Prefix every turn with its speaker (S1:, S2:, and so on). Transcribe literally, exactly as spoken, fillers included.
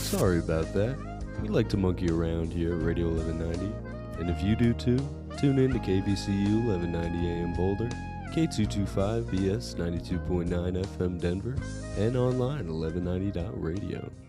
S1: Sorry about that. We like to monkey around here at Radio eleven ninety. And if you do too, tune in to K V C U eleven ninety A M Boulder, K two twenty-five B S ninety-two point nine F M Denver, and online at eleven ninety dot radio.